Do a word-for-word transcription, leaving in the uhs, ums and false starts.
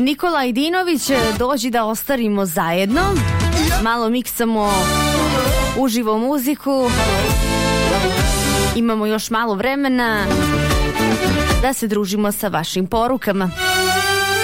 Nikola Idinović, dođi da ostarimo zajedno. Malo miksamo uživo muziku. Imamo još malo vremena da se družimo sa vašim porukama.